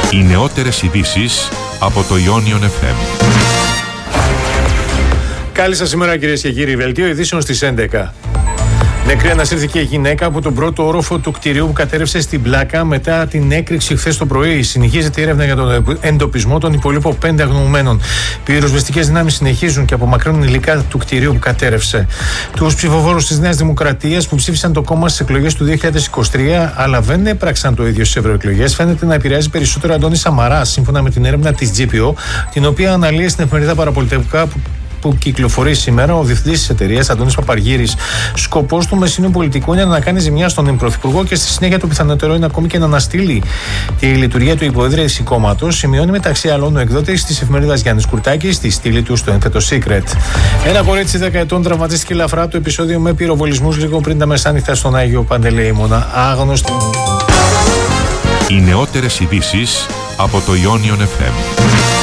Οι νεότερες ειδήσεις από το Ionion FM. Καλή σας ημέρα, κυρίες και κύριοι. Δελτίο ειδήσεων στις 11. Νεκρή ανασύρθηκε η γυναίκα από τον πρώτο όροφο του κτηρίου που κατέρευσε στην Πλάκα μετά την έκρηξη χθες το πρωί. Συνεχίζεται η έρευνα για τον εντοπισμό των υπολείπων 5 αγνοωμένων. Πυροσβεστικές δυνάμεις συνεχίζουν και απομακρύνουν υλικά του κτηρίου που κατέρευσε. Τους ψηφοφόρους της Νέας Δημοκρατίας που ψήφισαν το κόμμα στις εκλογές του 2023 αλλά δεν έπραξαν το ίδιο στις ευρωεκλογές, φαίνεται να επηρεάζει περισσότερο Αντώνης Σαμαράς, σύμφωνα με την έρευνα της GPO, την οποία αναλύει στην εφημερίδα Παραπολιτευικά που κυκλοφορεί σήμερα ο διευθυντής της εταιρείας, Αντώνης Παπαργύρης. Σκοπός του μεσήνου πολιτικού είναι να κάνει ζημιά στον πρωθυπουργό και στη συνέχεια το πιθανότερο είναι ακόμη και να αναστείλει τη λειτουργία του υποέδρευση κόμματος. Σημειώνει μεταξύ άλλων ο εκδότης της εφημερίδας Γιάννης Κουρτάκης στη στήλη του στο ένθετο Secret. Ένα κορίτσι 10 ετών τραυματίστηκε ελαφρά από το επεισόδιο με πυροβολισμούς λίγο πριν τα μεσάνυχτα στον Άγιο Παντελεήμονα. Άγνωστη. Οι νεότερες ειδήσεις από το Ionion FM.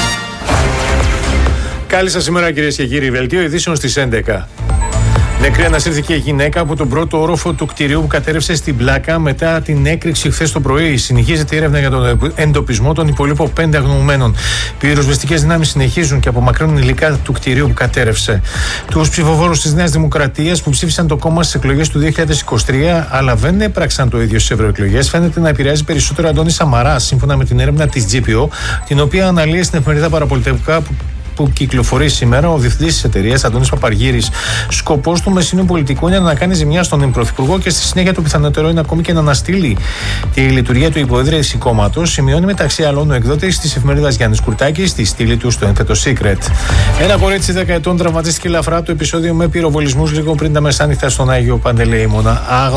Καλή σας ημέρα, κυρίες και κύριοι. Δελτίο ειδήσεων στις 11. Νεκρή ανασύρθηκε η γυναίκα από τον πρώτο όροφο του κτηρίου που κατέρευσε στην Πλάκα μετά την έκρηξη χθες το πρωί. Συνεχίζεται η έρευνα για τον εντοπισμό των υπολείπων 5 αγνοωμένων. Πυροσβεστικές δυνάμεις συνεχίζουν και απομακρύνουν υλικά του κτηρίου που κατέρευσε. Τους ψηφοφόρους της Νέας Δημοκρατίας που ψήφισαν το κόμμα στις εκλογές του 2023 αλλά δεν έπραξαν το ίδιο στις ευρωεκλογές, φαίνεται να επηρεάζει περισσότερο Αντώνης Σαμαράς, σύμφωνα με την έρευνα της GPO, την οποία αναλύει στην εφημερίδα Παραπολιτευικά που κυκλοφορεί σήμερα ο διευθυντής της εταιρείας, Αντώνης Παπαργύρης. Σκοπός του μεσήνου πολιτικού είναι να κάνει ζημιά στον πρωθυπουργό και στη συνέχεια το πιθανότερο είναι ακόμη και να αναστείλει τη λειτουργία του υποέδρευση κόμματος. Σημειώνει μεταξύ άλλων ο εκδότης της εφημερίδας Γιάννης Κουρτάκης στη στήλη του στο ένθετο Secret. Ένα κορίτσι 10 ετών τραυματίστηκε ελαφρά από το επεισόδιο με πυροβολισμούς λίγο πριν τα μεσάνυχτα στον Άγιο Παντελεήμονα.